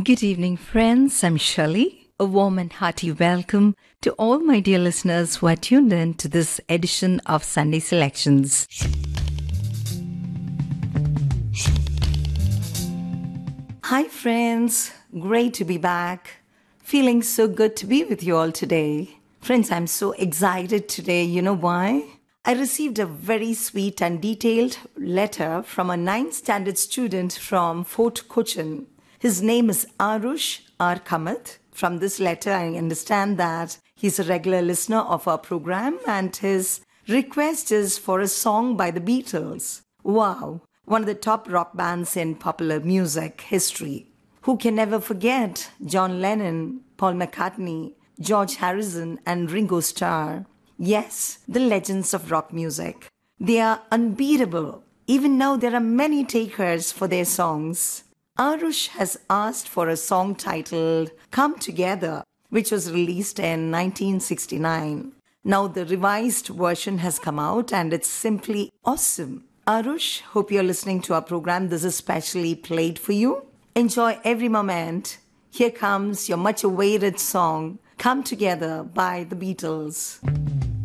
Good evening, friends. I'm Shelley. A warm and hearty welcome to all my dear listeners who are tuned in to this edition of Sunday Selections. Hi, friends. Great to be back. Feeling so good to be with you all today. Friends, I'm so excited today. You know why? I received a very sweet and detailed letter from a 9th standard student from Fort Cochin. His name is Arush R. Kamath. From this letter, I understand that he's a regular listener of our program and his request is for a song by the Beatles. Wow, one of the top rock bands in popular music history. Who can never forget John Lennon, Paul McCartney, George Harrison, and Ringo Starr? Yes, the legends of rock music. They are unbeatable. Even now, there are many takers for their songs. Arush has asked for a song titled Come Together, which was released in 1969. Now the revised version has come out and it's simply awesome. Arush, hope you're listening to our program. This is specially played for you. Enjoy every moment. Here comes your much awaited song, Come Together by the Beatles.